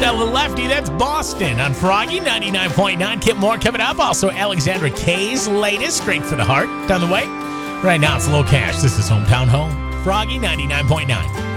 to the lefty. That's Boston on Froggy 99.9. Kip Moore coming up. Also, Alexandra K's latest, Strength for the Heart, down the way. Right now, it's Low Cash. This is Hometown Home. Froggy 99.9.